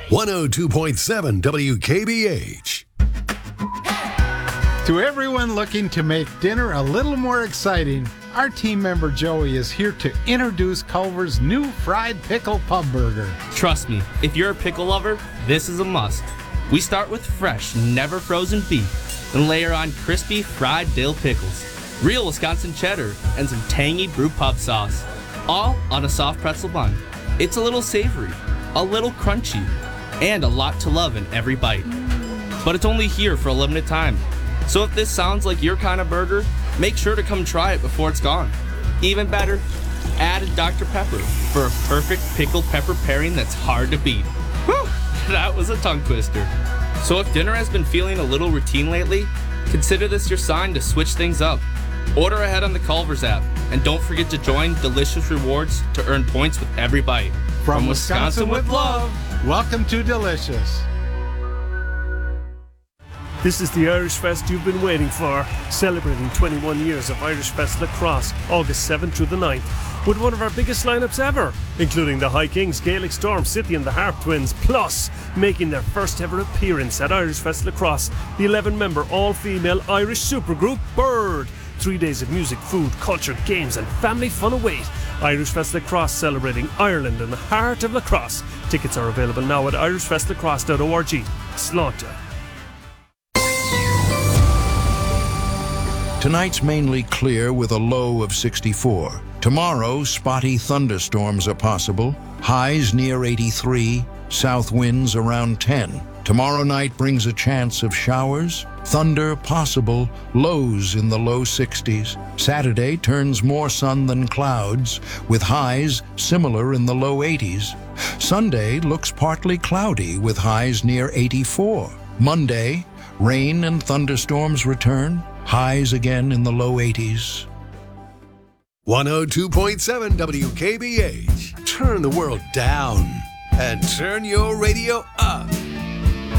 102.7 WKBH. To everyone looking to make dinner a little more exciting, our team member Joey is here to introduce Culver's new fried pickle pub burger. Trust me, if you're a pickle lover, this is a must. We start with fresh, never frozen beef, and layer on crispy fried dill pickles, real Wisconsin cheddar, and some tangy brew pub sauce, all on a soft pretzel bun. It's a little savory, a little crunchy, and a lot to love in every bite. But it's only here for a limited time. So if this sounds like your kind of burger, make sure to come try it before it's gone. Even better, add a Dr. Pepper for a perfect pickled pepper pairing that's hard to beat. Whew, that was a tongue twister. So if dinner has been feeling a little routine lately, consider this your sign to switch things up. Order ahead on the Culver's app, and don't forget to join Delicious Rewards to earn points with every bite. From Wisconsin with love, welcome to Delicious. This is the Irish Fest you've been waiting for, celebrating 21 years of Irish Fest Lacrosse, August 7th through the 9th, with one of our biggest lineups ever, including the High Kings, Gaelic Storm, City and the Harp Twins, plus making their first ever appearance at Irish Fest Lacrosse, the 11-member all-female Irish supergroup Bird. 3 days of music, food, culture, games and family fun await. Irish Fest Lacrosse, celebrating Ireland and the heart of lacrosse. Tickets are available now at irishfestlacrosse.org. Slaughter. Tonight's mainly clear with a low of 64. Tomorrow, spotty thunderstorms are possible. Highs near 83, south winds around 10. Tomorrow night brings a chance of showers, thunder possible, lows in the low 60s. Saturday turns more sun than clouds, with highs similar in the low 80s. Sunday looks partly cloudy with highs near 84. Monday, rain and thunderstorms return, highs again in the low 80s. 102.7 WKBH. Turn the world down and turn your radio up.